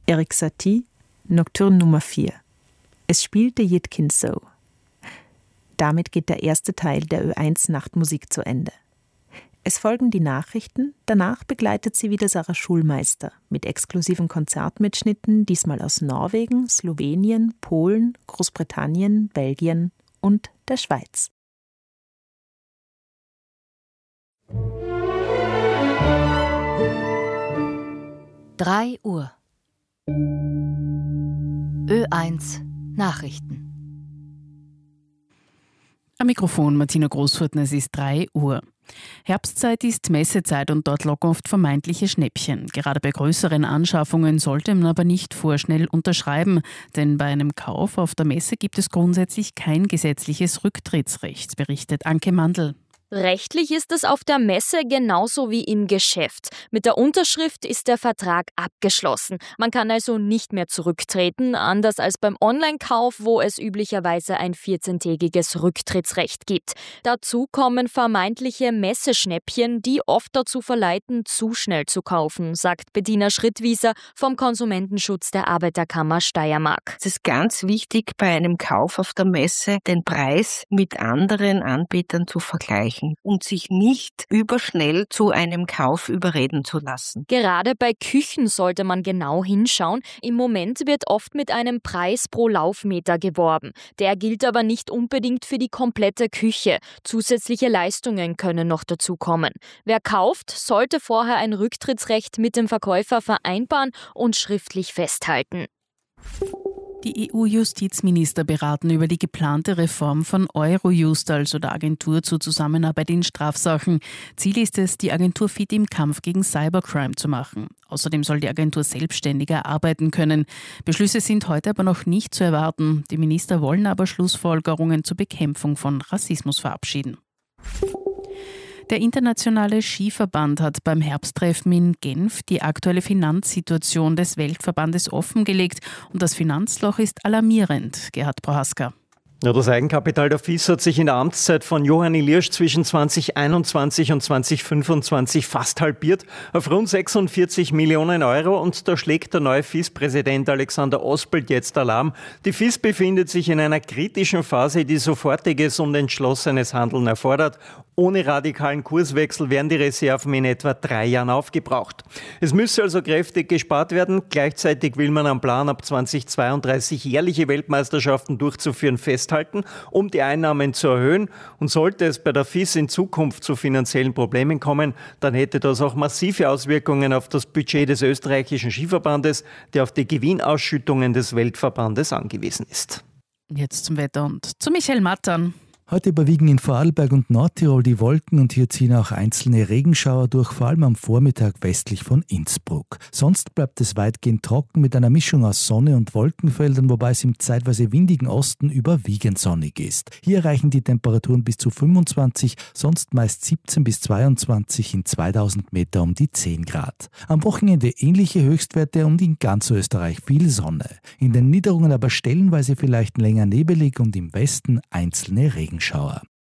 Erik Satie, Nocturne Nummer 4. Es spielte Jitkin so. Damit geht der erste Teil der Ö1 Nachtmusik zu Ende. Es folgen die Nachrichten, danach begleitet sie wieder Sarah Schulmeister mit exklusiven Konzertmitschnitten, diesmal aus Norwegen, Slowenien, Polen, Großbritannien, Belgien und der Schweiz. (3 Uhr) Ö1 Nachrichten. Am Mikrofon Martina Großfurten, es ist 3 Uhr. Herbstzeit ist Messezeit und dort locken oft vermeintliche Schnäppchen. Gerade bei größeren Anschaffungen sollte man aber nicht vorschnell unterschreiben, denn bei einem Kauf auf der Messe gibt es grundsätzlich kein gesetzliches Rücktrittsrecht, berichtet Anke Mandl. Rechtlich ist es auf der Messe genauso wie im Geschäft. Mit der Unterschrift ist der Vertrag abgeschlossen. Man kann also nicht mehr zurücktreten, anders als beim Online-Kauf, wo es üblicherweise ein 14-tägiges Rücktrittsrecht gibt. Dazu kommen vermeintliche Messeschnäppchen, die oft dazu verleiten, zu schnell zu kaufen, sagt Bettina Schrittwieser vom Konsumentenschutz der Arbeiterkammer Steiermark. Es ist ganz wichtig, bei einem Kauf auf der Messe den Preis mit anderen Anbietern zu vergleichen und sich nicht überschnell zu einem Kauf überreden zu lassen. Gerade bei Küchen sollte man genau hinschauen. Im Moment wird oft mit einem Preis pro Laufmeter geworben. Der gilt aber nicht unbedingt für die komplette Küche. Zusätzliche Leistungen können noch dazukommen. Wer kauft, sollte vorher ein Rücktrittsrecht mit dem Verkäufer vereinbaren und schriftlich festhalten. Die EU-Justizminister beraten über die geplante Reform von Eurojust, also der Agentur zur Zusammenarbeit in Strafsachen. Ziel ist es, die Agentur fit im Kampf gegen Cybercrime zu machen. Außerdem soll die Agentur selbstständiger arbeiten können. Beschlüsse sind heute aber noch nicht zu erwarten. Die Minister wollen aber Schlussfolgerungen zur Bekämpfung von Rassismus verabschieden. Der Internationale Skiverband hat beim Herbsttreffen in Genf die aktuelle Finanzsituation des Weltverbandes offengelegt und das Finanzloch ist alarmierend. Gerhard Prohaska. Ja, das Eigenkapital der FIS hat sich in der Amtszeit von Johann Liersch zwischen 2021 und 2025 fast halbiert auf rund 46 Millionen Euro und da schlägt der neue FIS-Präsident Alexander Ospelt jetzt Alarm. Die FIS befindet sich in einer kritischen Phase, die sofortiges und entschlossenes Handeln erfordert. Ohne radikalen Kurswechsel werden die Reserven in etwa 3 Jahren aufgebraucht. Es müsse also kräftig gespart werden. Gleichzeitig will man am Plan, ab 2032 jährliche Weltmeisterschaften durchzuführen, festhalten, um die Einnahmen zu erhöhen. Und sollte es bei der FIS in Zukunft zu finanziellen Problemen kommen, dann hätte das auch massive Auswirkungen auf das Budget des österreichischen Skiverbandes, der auf die Gewinnausschüttungen des Weltverbandes angewiesen ist. Jetzt zum Wetter und zu Michael Mattern. Heute überwiegen in Vorarlberg und Nordtirol die Wolken und hier ziehen auch einzelne Regenschauer durch, vor allem am Vormittag westlich von Innsbruck. Sonst bleibt es weitgehend trocken mit einer Mischung aus Sonne und Wolkenfeldern, wobei es im zeitweise windigen Osten überwiegend sonnig ist. Hier erreichen die Temperaturen bis zu 25, sonst meist 17 bis 22, in 2000 Meter um die 10 Grad. Am Wochenende ähnliche Höchstwerte und in ganz Österreich viel Sonne. In den Niederungen aber stellenweise vielleicht länger nebelig und im Westen einzelne Regenschauer.